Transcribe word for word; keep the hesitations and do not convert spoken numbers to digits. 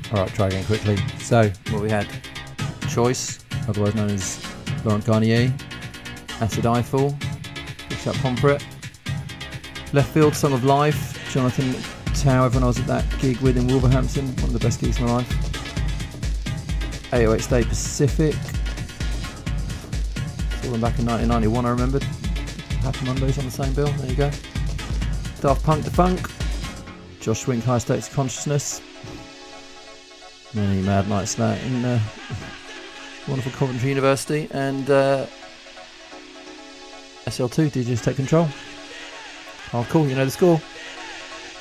Alright, try again quickly. So, what we had? Choice, otherwise known as Laurent Garnier. Acid Eiffel. Picks up Pomfret. Left Field, Song of Life. Jonathan Tower, everyone I was at that gig with in Wolverhampton. One of the best gigs of my life. eight oh eight Stay Pacific. Saw them back in nineteen ninety-one, I remembered. Happy Mondays on the same bill. There you go. Daft Punk to Funk. Josh Swink, High States of Consciousness. Many mad nights that in uh, wonderful Coventry University. And uh, S L two, D Js Take Control. Oh, cool, you know the score.